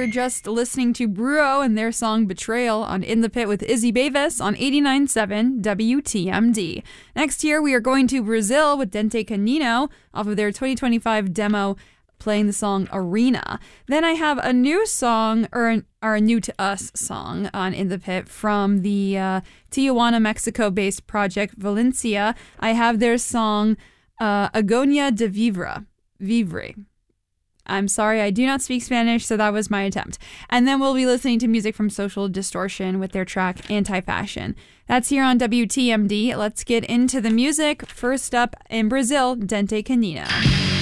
were just listening to Bruo and their song Betrayal on In the Pit with Izzy Beavis on 89.7 WTMD. Next here, we are going to Brazil with Dente Canino off of their 2025 demo, playing the song Arena. Then I have a new song, or a new to us song on In the Pit from the Tijuana, Mexico-based project Valencia. I have their song Agonia de Vivre. I'm sorry, I do not speak Spanish, so that was my attempt. And then we'll be listening to music from Social Distortion with their track Anti-Fashion. That's here on WTMD. Let's get into the music. First up in Brazil, Dente Canino.